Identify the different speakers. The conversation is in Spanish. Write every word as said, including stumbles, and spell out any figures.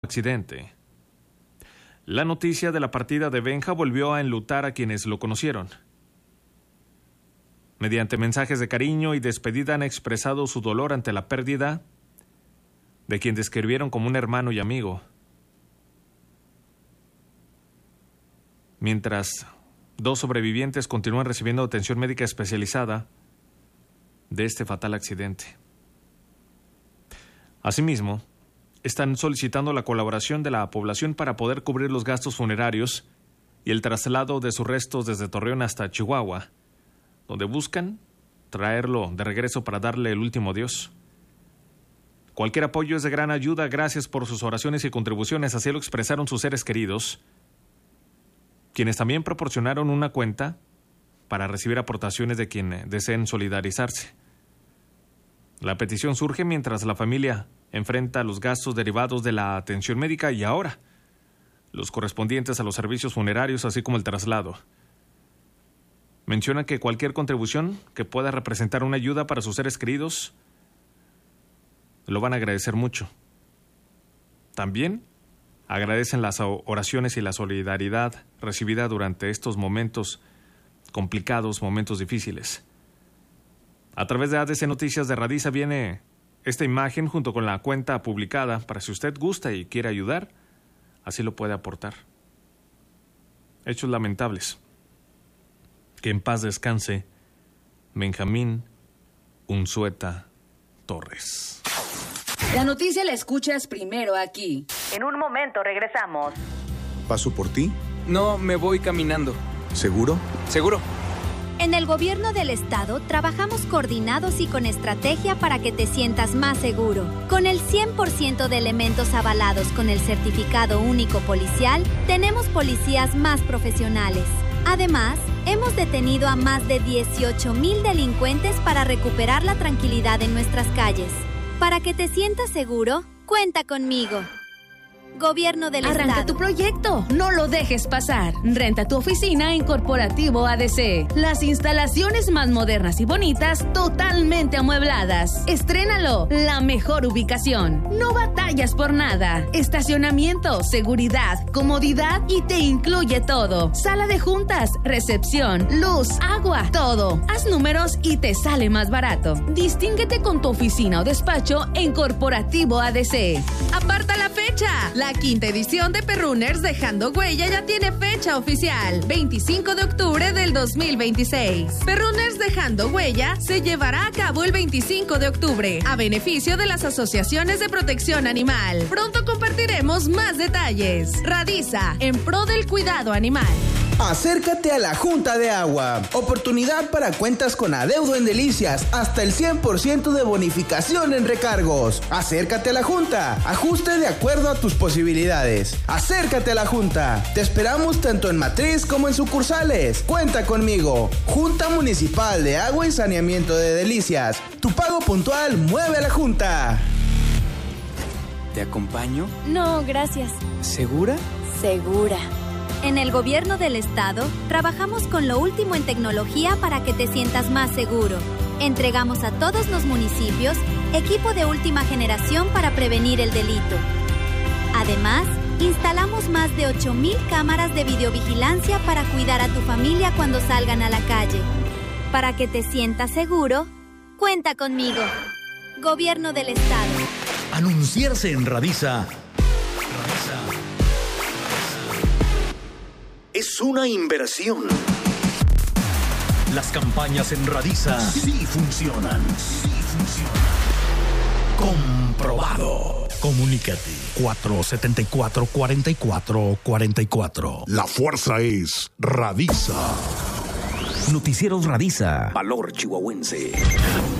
Speaker 1: accidente. La noticia de la partida de Benja volvió a enlutar a quienes lo conocieron. Mediante mensajes de cariño y despedida han expresado su dolor ante la pérdida de quien describieron como un hermano y amigo. Mientras dos sobrevivientes continúan recibiendo atención médica especializada de este fatal accidente. Asimismo, están solicitando la colaboración de la población para poder cubrir los gastos funerarios y el traslado de sus restos desde Torreón hasta Chihuahua, donde buscan traerlo de regreso para darle el último adiós. Cualquier apoyo es de gran ayuda. Gracias por sus oraciones y contribuciones. Así lo expresaron sus seres queridos, quienes también proporcionaron una cuenta para recibir aportaciones de quien deseen solidarizarse. La petición surge mientras la familia enfrenta los gastos derivados de la atención médica y ahora los correspondientes a los servicios funerarios, así como el traslado. Menciona que cualquier contribución que pueda representar una ayuda para sus seres queridos lo van a agradecer mucho. También agradecen las oraciones y la solidaridad recibida durante estos momentos complicados, momentos difíciles. A través de A D C Noticias de Radiza viene esta imagen junto con la cuenta publicada para si usted gusta y quiere ayudar, así lo puede aportar. Hechos lamentables. Que en paz descanse Benjamín Unzueta Torres.
Speaker 2: La noticia la escuchas primero aquí.
Speaker 3: En un momento regresamos.
Speaker 4: ¿Paso por ti?
Speaker 5: No, me voy caminando.
Speaker 4: ¿Seguro?
Speaker 5: Seguro.
Speaker 6: En el gobierno del estado trabajamos coordinados y con estrategia para que te sientas más seguro. Con el cien por ciento de elementos avalados con el certificado único policial, tenemos policías más profesionales. Además, hemos detenido a más de dieciocho mil delincuentes para recuperar la tranquilidad en nuestras calles. Para que te sientas seguro, cuenta conmigo. Gobierno del
Speaker 2: Arranca
Speaker 6: Estado.
Speaker 2: tu proyecto, no lo dejes pasar. Renta tu oficina en Corporativo A D C. Las instalaciones más modernas y bonitas, totalmente amuebladas. Estrénalo, la mejor ubicación. No batallas por nada. Estacionamiento, seguridad, comodidad y te incluye todo. Sala de juntas, recepción, luz, agua, todo. Haz números y te sale más barato. Distínguete con tu oficina o despacho en Corporativo A D C. Aparta la fecha. La quinta edición de Perrunners Dejando Huella ya tiene fecha oficial, veinticinco de octubre del dos mil veintiséis. Perrunners Dejando Huella se llevará a cabo el veinticinco de octubre, a beneficio de las asociaciones de protección animal. Pronto compartiremos más detalles. Radiza, en pro del cuidado animal.
Speaker 7: Acércate a la Junta de Agua. Oportunidad para cuentas con adeudo en Delicias. Hasta el cien por ciento de bonificación en recargos. Acércate a la Junta. Ajuste de acuerdo a tus posibilidades. Acércate a la Junta. Te esperamos tanto en matriz como en sucursales. Cuenta conmigo. Junta Municipal de Agua y Saneamiento de Delicias. Tu pago puntual mueve a la Junta.
Speaker 5: ¿Te acompaño?
Speaker 6: No, gracias.
Speaker 5: ¿Segura?
Speaker 6: Segura. En el gobierno del estado, trabajamos con lo último en tecnología para que te sientas más seguro. Entregamos a todos los municipios equipo de última generación para prevenir el delito. Además, instalamos más de ocho mil cámaras de videovigilancia para cuidar a tu familia cuando salgan a la calle. Para que te sientas seguro, cuenta conmigo. Gobierno del estado.
Speaker 8: Anunciarse en Radiza es una inversión. Las campañas en Radiza sí funcionan. Sí funcionan. Comprobado. Comunícate. cuatro siete cuatro, cuatro cuatro cuatro cuatro.
Speaker 9: La fuerza es Radiza.
Speaker 8: Noticieros Radiza. Valor chihuahuense.